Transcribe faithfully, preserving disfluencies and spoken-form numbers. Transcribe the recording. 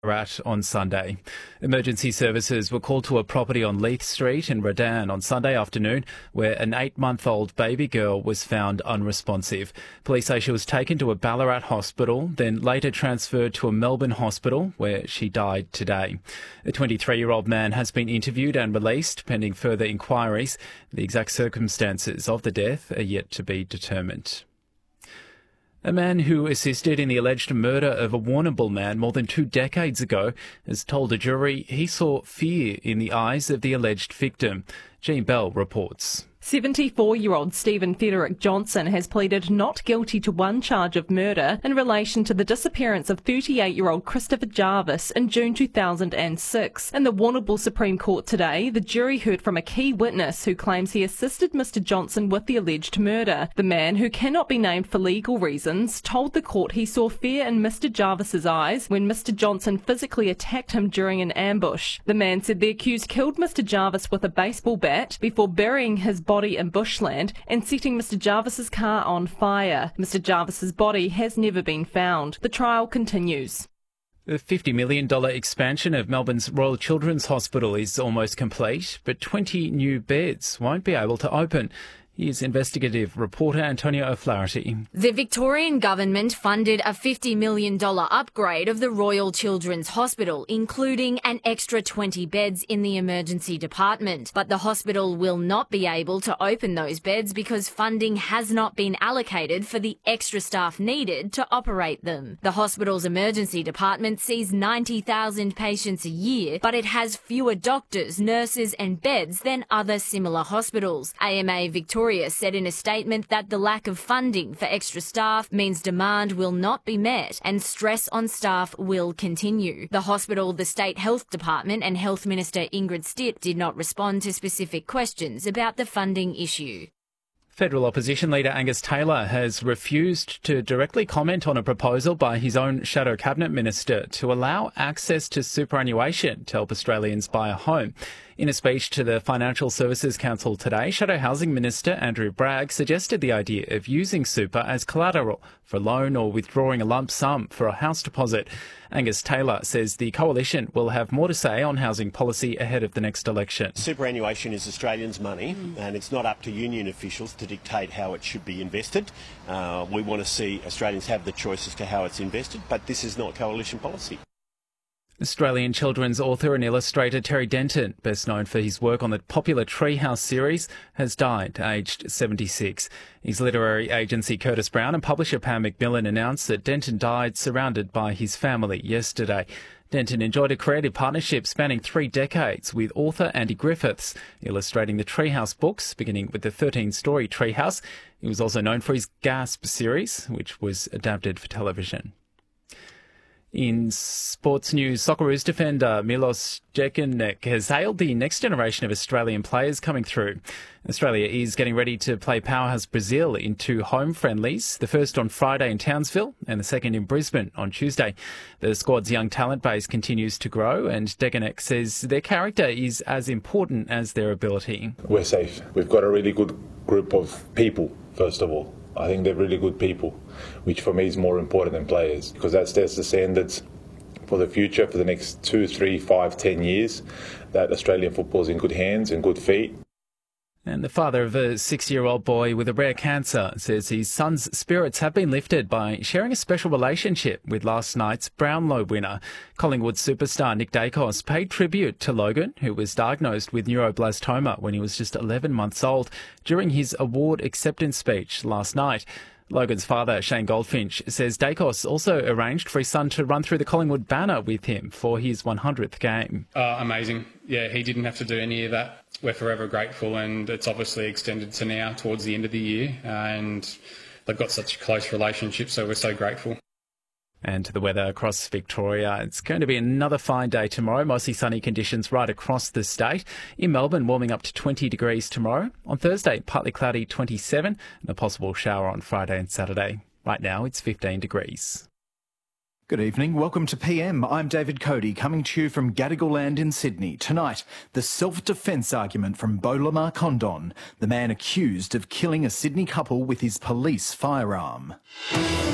Ballarat on Sunday. Emergency services were called to a property on Leith Street in Redan on Sunday afternoon where an eight-month-old baby girl was found unresponsive. Police say she was taken to a Ballarat hospital, then later transferred to a Melbourne hospital where she died today. A twenty-three-year-old man has been interviewed and released pending further inquiries. The exact circumstances of the death are yet to be determined. A man who assisted in the alleged murder of a Warrnambool man more than two decades ago has told a jury he saw fear in the eyes of the alleged victim. Jean Bell reports. seventy-four-year-old Stephen Frederick Johnson has pleaded not guilty to one charge of murder in relation to the disappearance of thirty-eight-year-old Christopher Jarvis in June two thousand six. In the Warrnambool Supreme Court today, the jury heard from a key witness who claims he assisted Mister Johnson with the alleged murder. The man, who cannot be named for legal reasons, told the court he saw fear in Mister Jarvis's eyes when Mister Johnson physically attacked him during an ambush. The man said the accused killed Mister Jarvis with a baseball bat before burying his body in bushland and setting Mister Jarvis's car on fire. Mister Jarvis's body has never been found. The trial continues. The fifty million dollars expansion of Melbourne's Royal Children's Hospital is almost complete, but twenty new beds won't be able to open. Here's investigative reporter Antonia O'Flaherty. The Victorian government funded a fifty million dollars upgrade of the Royal Children's Hospital, including an extra twenty beds in the emergency department. But the hospital will not be able to open those beds because funding has not been allocated for the extra staff needed to operate them. The hospital's emergency department sees ninety thousand patients a year, but it has fewer doctors, nurses and beds than other similar hospitals. A M A Victoria said in a statement that the lack of funding for extra staff means demand will not be met and stress on staff will continue. The hospital, the State Health Department and Health Minister Ingrid Stitt did not respond to specific questions about the funding issue. Federal opposition leader Angus Taylor has refused to directly comment on a proposal by his own shadow cabinet minister to allow access to superannuation to help Australians buy a home. In a speech to the Financial Services Council today, Shadow Housing Minister Andrew Bragg suggested the idea of using super as collateral for a loan or withdrawing a lump sum for a house deposit. Angus Taylor says the coalition will have more to say on housing policy ahead of the next election. Superannuation is Australians' money, and it's not up to union officials to dictate how it should be invested. Uh, we want to see Australians have the choice as to how it's invested, but this is not coalition policy. Australian children's author and illustrator Terry Denton, best known for his work on the popular Treehouse series, has died, aged seventy-six. His literary agency Curtis Brown and publisher Pam McMillan announced that Denton died surrounded by his family yesterday. Denton enjoyed a creative partnership spanning three decades with author Andy Griffiths, illustrating the Treehouse books, beginning with the thirteen-story Treehouse. He was also known for his Gasp series, which was adapted for television. In sports news, Socceroos defender Milos Jekanek has hailed the next generation of Australian players coming through. Australia is getting ready to play powerhouse Brazil in two home friendlies, the first on Friday in Townsville and the second in Brisbane on Tuesday. The squad's young talent base continues to grow, and Jekanek says their character is as important as their ability. We're safe. We've got a really good group of people, first of all. I think they're really good people, which for me is more important than players, because that sets the standards for the future, for the next two, three, five, ten years, that Australian football is in good hands and good feet. And the father of a six-year-old boy with a rare cancer says his son's spirits have been lifted by sharing a special relationship with last night's Brownlow winner. Collingwood superstar Nick Dacos paid tribute to Logan, who was diagnosed with neuroblastoma when he was just eleven months old, during his award acceptance speech last night. Logan's father, Shane Goldfinch, says Dacos also arranged for his son to run through the Collingwood banner with him for his one hundredth game. Uh, amazing. Yeah, he didn't have to do any of that. We're forever grateful, and it's obviously extended to now towards the end of the year, and they've got such a close relationship, so we're so grateful. And to the weather across Victoria, it's going to be another fine day tomorrow. Mostly sunny conditions right across the state. In Melbourne, warming up to twenty degrees tomorrow. On Thursday, partly cloudy, twenty-seven, and a possible shower on Friday and Saturday. Right now, it's fifteen degrees. Good evening. Welcome to P M. I'm David Cody, coming to you from Gadigal Land in Sydney. Tonight, the self-defence argument from Beau Lamar Condon, the man accused of killing a Sydney couple with his police firearm.